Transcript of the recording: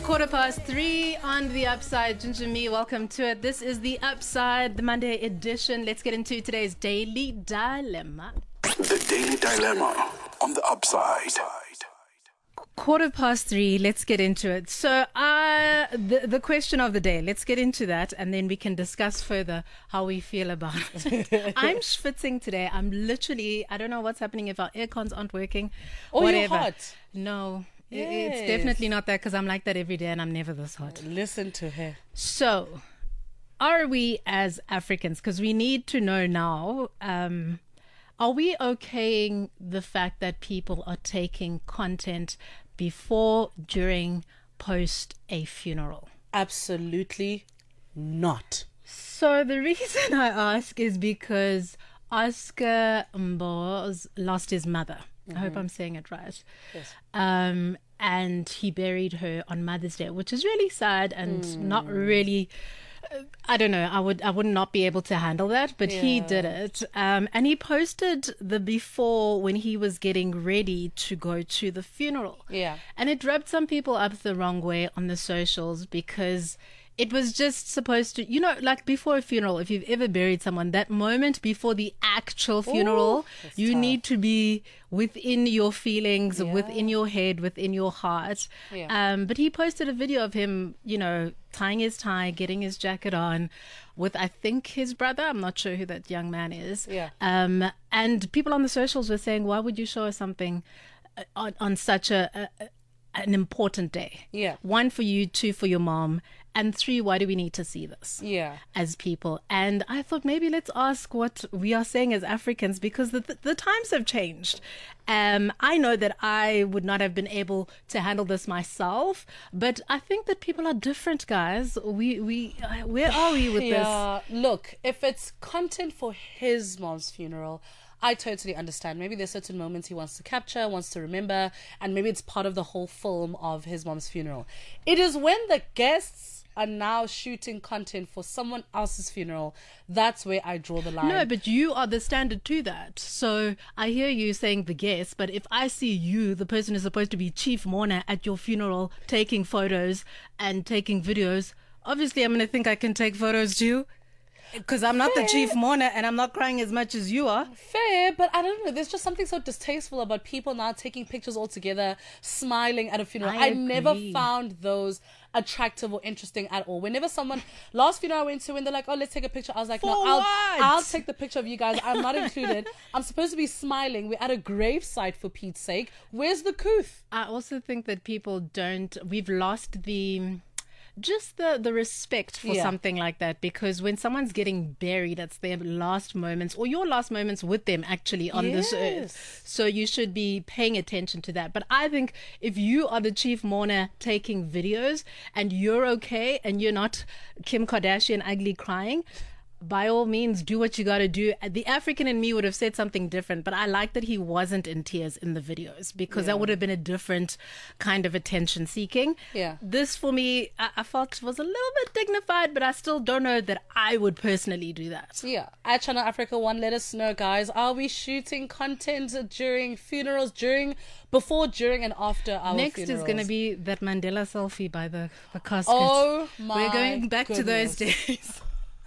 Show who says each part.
Speaker 1: 3:15 on The Upside. Ginger Me, welcome to it. This is The Upside, the Monday edition. Let's get into today's Daily Dilemma.
Speaker 2: The Daily Dilemma on The Upside.
Speaker 1: 3:15, let's get into it. So the question of the day, let's get into that and then we can discuss further how we feel about it. I'm schwitzing today. I'm literally, I don't know what's happening if our aircons aren't working.
Speaker 3: Oh,
Speaker 1: whatever.
Speaker 3: you're hot.
Speaker 1: No,
Speaker 3: Yes.
Speaker 1: it's definitely not that because I'm like that every day and I'm never this hot.
Speaker 3: Listen to her.
Speaker 1: So, are we as Africans, because we need to know now, are we okaying the fact that people are taking content before, during, post a funeral?
Speaker 3: Absolutely not.
Speaker 1: So the reason I ask is because Oscar Mbo's lost his mother. I hope I'm saying it right.
Speaker 3: Yes.
Speaker 1: And he buried her on Mother's Day, which is really sad and not really. I don't know. I would not be able to handle that, but he did it. And he posted the before when he was getting ready to go to the funeral.
Speaker 3: Yeah.
Speaker 1: And it rubbed some people up the wrong way on the socials because it was just supposed to, like before a funeral, if you've ever buried someone, that moment before the actual funeral, you
Speaker 3: tough.
Speaker 1: need to be within your feelings, within your head, within your heart.
Speaker 3: Yeah.
Speaker 1: But he posted a video of him, tying his tie, getting his jacket on with, I think, his brother. I'm not sure who that young man is.
Speaker 3: Yeah.
Speaker 1: And people on the socials were saying, why would you show us something on such an important day?
Speaker 3: Yeah.
Speaker 1: 1, for you, 2, for your mom, and 3, why do we need to see this
Speaker 3: Yeah.
Speaker 1: as people? And I thought maybe let's ask what we are saying as Africans, because the times have changed. I know that I would not have been able to handle this myself, but I think that people are different, guys. Where are we with this?
Speaker 3: Look, if it's content for his mom's funeral, I totally understand. Maybe there's certain moments he wants to capture, wants to remember, and maybe it's part of the whole film of his mom's funeral. It is when the guests are now shooting content for someone else's funeral, that's where I draw the line.
Speaker 1: No, but you are the standard to that. So I hear you saying the guest, but if I see you, the person who's supposed to be chief mourner at your funeral, taking photos and taking videos, obviously I'm going to think I can take photos too. Because I'm not the chief mourner and I'm not crying as much as you are.
Speaker 3: Fair, but I don't know. There's just something so distasteful about people now taking pictures all together, smiling at a funeral.
Speaker 1: I
Speaker 3: never
Speaker 1: agree.
Speaker 3: found those attractive or interesting at all. Whenever last funeral I went to, when they're like, oh, let's take a picture, I was like,
Speaker 1: For
Speaker 3: no,
Speaker 1: what?
Speaker 3: I'll take the picture of you guys. I'm not included. I'm supposed to be smiling. We're at a gravesite, for Pete's sake. Where's the couth?
Speaker 1: I also think that we've lost the respect for something like that, because when someone's getting buried, that's their last moments or your last moments with them actually on this earth. So you should be paying attention to that. But I think if you are the chief mourner taking videos and you're okay and you're not Kim Kardashian ugly crying, by all means, do what you got to do. The African in me would have said something different, but I like that he wasn't in tears in the videos, because that would have been a different kind of attention seeking.
Speaker 3: Yeah.
Speaker 1: This, for me, I felt was a little bit dignified, but I still don't know that I would personally do that.
Speaker 3: Yeah. At Channel Africa 1, let us know, guys. Are we shooting content during funerals, before, during, and after our
Speaker 1: Next
Speaker 3: funerals?
Speaker 1: is going to be that Mandela selfie by the casket.
Speaker 3: Oh, my
Speaker 1: We're going back to those
Speaker 3: goodness.
Speaker 1: days.